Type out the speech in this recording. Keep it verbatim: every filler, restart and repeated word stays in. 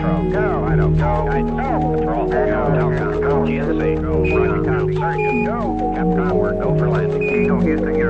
Patrol. Go, I don't go. I know, Patrol. Go, Delta. Go, G S A. Go, Roger, copy. Sergeant, go. Capcom, we're go for landing. Eagle, Houston,